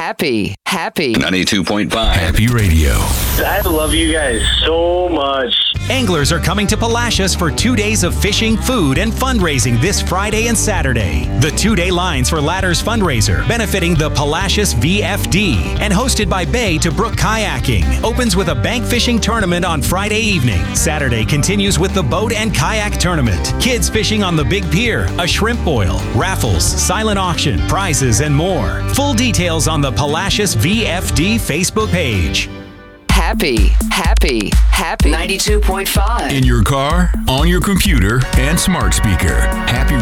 Happy 92.5 Happy Radio. I love you guys so much. Anglers are coming to Palacios for 2 days of fishing, food, and fundraising this Friday and Saturday. The 2-day Lines for Ladders fundraiser, benefiting the Palacios VFD, and hosted by Bay to Brook Kayaking, opens with a bank fishing tournament on Friday evening. Saturday continues with the boat and kayak tournament, kids fishing on the Big Pier, a shrimp boil, raffles, silent auction, prizes, and more. Full details on the Palacios VFD Facebook page. Happy 92.5. In your car, on your computer, and smart speaker. Happy